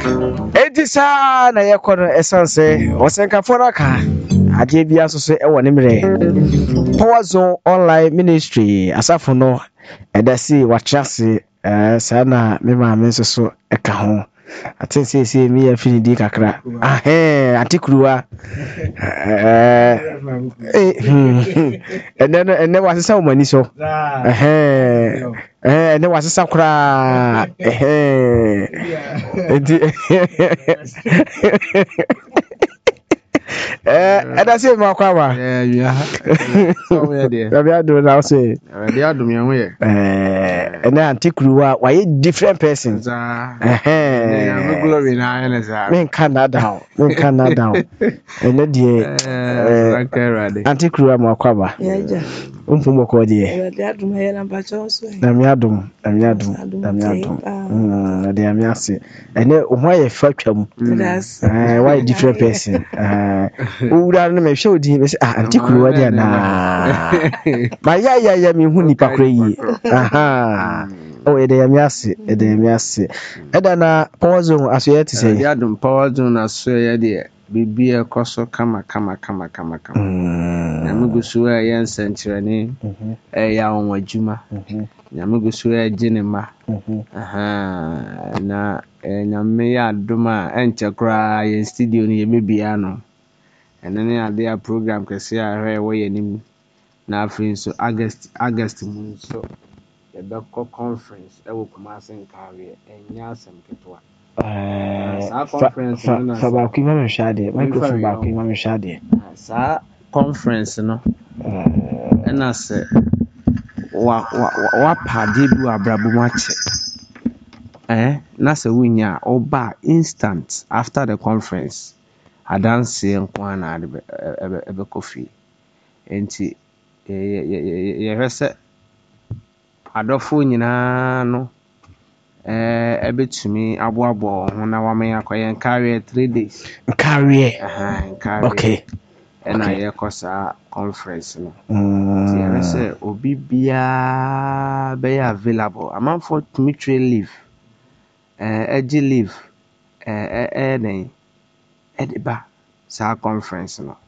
Edisa na yakɔ essence osenkafo raka ade bia so so ɛwɔ ne mmerɛ Power Zone Online Ministry asafo no ɛdasi wakyase sana me maame nso so ɛka ho atensese me ya fini di kakra atikruwa ene wasesa umani so ene wasesa kura ɛda sɛ ma kwa ba bia do na say bia do me ho ye ɛna antikruwa why different persons me glory na ene sa men Canada ɛna die antikruwa ma kwa ba umfumo ko die na mi adum de ami ase ene o ho ye fatwam why different person ura no me hwe odi me say antikruwa dia na ma ya mi hu nipa kra yi o ye de ami ase eda na Power Zone aso ye te say ya dum Power Zone aso ye de bibi ekoso kama na mugusu ya nsenkyerene ya onwadwuma na mugusu ya ginema na nyame ya adoma enchekra ya studio ni yebia no enene ade ya program kese ya hwe wo yanim na afrin so August mu so yebekọ conference ewo Kumasi Nkawe enya asem ketwa conference na ba ku ma shade microphone ba ku ma shade sa conference no na se wa pade bu abrabo mache na se wunya oba instant after the conference adanse nko na ebe coffee enti ye hwese adofo nyina no ebetumi aboabo ho na wame akoye carry 3 days carry okay na ye kosa conference no ti ye say obi bia be available amount for to mutual leave eji leave den ediba sa conference no